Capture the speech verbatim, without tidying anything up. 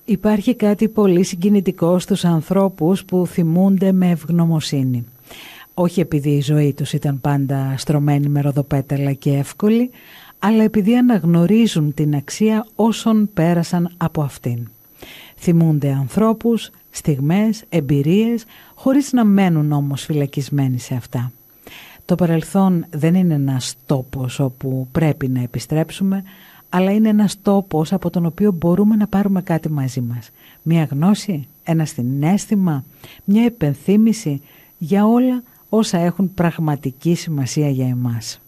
Υπάρχει κάτι πολύ συγκινητικό στους ανθρώπους που θυμούνται με ευγνωμοσύνη. Όχι επειδή η ζωή τους ήταν πάντα στρωμένη με ροδοπέταλα και εύκολη, αλλά επειδή αναγνωρίζουν την αξία όσων πέρασαν από αυτήν. Θυμούνται ανθρώπους, στιγμές, εμπειρίες, χωρίς να μένουν όμως φυλακισμένοι σε αυτά. Το παρελθόν δεν είναι ένας τόπος όπου πρέπει να επιστρέψουμε, αλλά είναι ένας τόπος από τον οποίο μπορούμε να πάρουμε κάτι μαζί μας. Μια γνώση, ένα συναίσθημα, μια επενθύμηση για όλα όσα έχουν πραγματική σημασία για εμάς.